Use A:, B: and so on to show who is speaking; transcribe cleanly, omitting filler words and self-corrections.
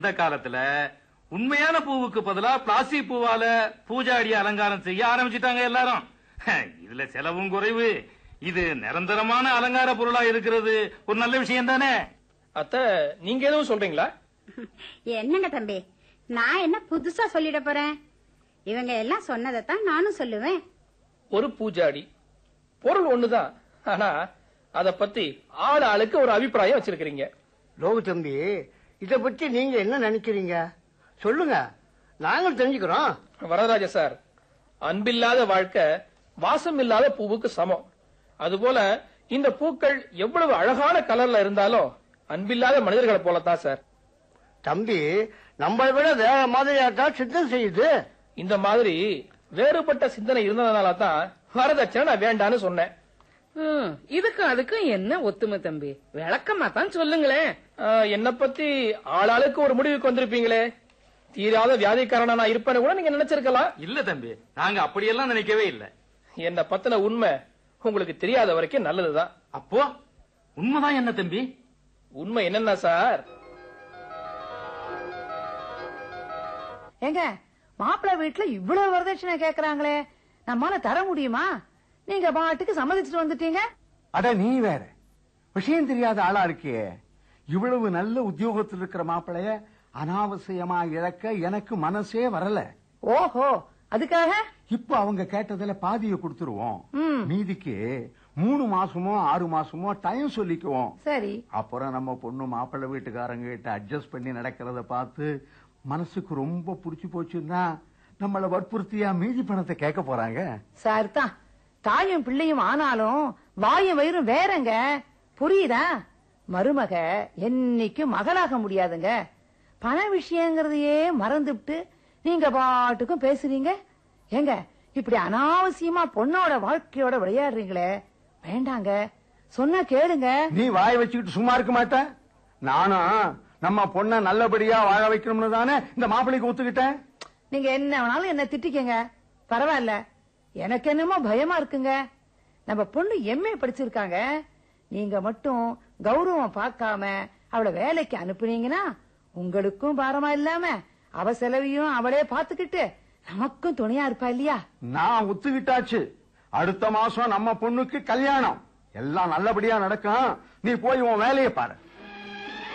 A: இந்த காலத்துல உண்மையான பூவுக்கு பதிலா பிளாஸ்டிக் பூவால பூஜாடி அலங்காரம் செய்ய ஆரம்பிச்சுட்டாங்க எல்லாரும். இதுல செலவும் குறைவு, இது நிரந்தரமான அலங்கார பொருளா இருக்கிறது ஒரு நல்ல விஷயம் தானே.
B: அத்த, நீங்க எதுவும் சொல்றீங்களா?
C: என்னங்க தம்பி, நான் என்ன புதுசா சொல்லிட போறேன்? இவங்க எல்லாம் சொன்னதைத்தான் நானும் சொல்லுவேன்.
B: ஒரு பூஜாடி பொருள் ஒண்ணுதான், ஆனா அத பத்தி ஆளுக்கு ஒரு அபிப்பிராயம் வச்சிருக்கீங்க.
D: லோகு தம்பி, இத பத்தி நீங்க என்ன நினைக்கிறீங்க சொல்லுங்க, நாங்களும் தெரிஞ்சுக்கிறோம்.
B: வரதராஜ சார், அன்பில்லாத வாழ்க்கை வாசம் இல்லாத பூவுக்கு சமம். அதுபோல இந்த பூக்கள் எவ்வளவு அழகான கலர்ல இருந்தாலும் அன்பில்லாத மனிதர்களை போலத்தான் சார்.
D: தம்பி, நம்மளை விட வேற மாதிரியாத்தான் சிந்தனை செய்யுது.
B: இந்த மாதிரி வேறுபட்ட சிந்தனை இருந்ததுனால தான் வரதட்சணை நான் வேண்டான்னு சொன்னேன்.
E: இதுக்கும் அதுக்கும் என்ன ஒத்துமை தம்பி? விளக்கமா தான் சொல்லுங்களேன்.
B: என்ன பத்தி ஆளாளுக்கு ஒரு முடிவுக்கு வந்திருப்பீங்களே. தீராத வியாதிக்காரனா நான் இருப்பேன்னு கூட நீங்க நினைச்சிருக்கலாம்.
A: இல்ல தம்பி, நாங்க அப்படியெல்லாம் நினைக்கவே இல்ல.
B: என்ன பத்தின உண்மை உங்களுக்கு தெரியாத வரைக்கும் நல்லதுதான்.
A: அப்போ உண்மைதான் என்ன தம்பி?
B: உண்மை என்னன்னா சார்,
F: எங்க மாப்பிள்ளை வீட்டுல இவ்வளவு வரதட்சணை கேக்குறாங்களே, நம்மால தர முடியுமா? நீங்க பாட்டுக்கு சம்மதிச்சுட்டு வந்துட்டீங்க.
G: அட நீ வேற விஷயம் தெரியாத ஆளா இருக்கியே. இவ்வளவு நல்ல உத்தியோகத்தில் இருக்கிற மாப்பிளைய அனாவசியமா இழக்க எனக்கு மனசே வரல.
F: ஓஹோ, அதுக்காக
G: இப்ப அவங்க கேட்டதுல பாதியை கொடுத்துருவோம். மீதிக்கு 3 மாசமோ 6 மாசமோ டைம் சொல்லிக்குவோம்.
F: சரி.
G: அப்புறம் நம்ம பொண்ணு மாப்பிள்ளை வீட்டுக்காரங்க கிட்ட அட்ஜஸ்ட் பண்ணி நடக்கிறத பார்த்து மனசுக்கு ரொம்ப புடிச்சு போச்சுன்னா நம்மள வற்புறுத்தியா மீதி பணத்தை கேட்க போறாங்க.
F: சார் தான் தாயும் பிள்ளையும் ஆனாலும் வாயும் வயிறும் வேறங்க, புரியுதா? மருமக என்னைக்கும் மகளாக முடியாதுங்க. பண விஷயங்கிறதையே மறந்துவிட்டு நீங்க பாட்டுக்கும் பேசுறீங்க. ஏங்க இப்படி அனாவசியமா பொண்ணோட வாழ்க்கையோட விளையாடுறீங்களே, வேண்டாங்க. சொன்னா கேளுங்க.
G: நீ வாய் வச்சுக்கிட்டு சும்மா இருக்க மாட்ட. நானும் நம்ம பொண்ண நல்லபடியா வாழ வைக்கணும்னு தானே இந்த மாப்பிள்ளைக்கு ஒத்துக்கிட்டேன்.
F: நீங்க என்ன வேணாலும் என்ன திட்டிக்கங்க, பரவாயில்ல. எனக்கு என்னமோ பயமா இருக்குங்க. நம்ம பொண்ணு எம்ஏ படிச்சிருக்காங்க. நீங்க மட்டும் கௌரவம் பார்க்காம அவளை வேலைக்கு அனுப்புனீங்கன்னா உங்களுக்கும் பாரமா இல்லாம அவ செலவையும் அவளே பாத்துக்கிட்டு நமக்கும் துணையா இருப்பா இல்லையா?
G: நான் ஒத்துக்கிட்டாச்சு. அடுத்த மாசம் நம்ம பொண்ணுக்கு கல்யாணம். எல்லாம் நல்லபடியா நடக்கும். நீ போய் உன் வேலையை பாரு.